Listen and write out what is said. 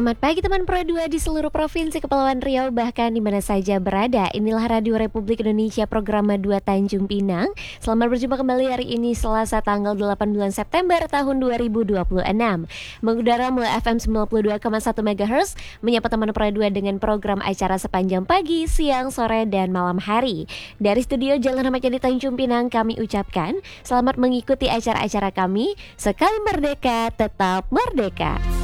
Selamat pagi teman Pro 2 di seluruh provinsi Kepulauan Riau bahkan di mana saja berada. Inilah Radio Republik Indonesia program 2 Tanjung Pinang. Selamat berjumpa kembali hari ini Selasa tanggal 8 bulan September tahun 2026. Mengudara mulai FM 92,1 MHz menyapa teman Pro 2 dengan program acara sepanjang pagi, siang, sore dan malam hari. Dari studio Jalan Ahmad Yani Tanjung Pinang kami ucapkan selamat mengikuti acara-acara kami. Sekali merdeka, tetap merdeka.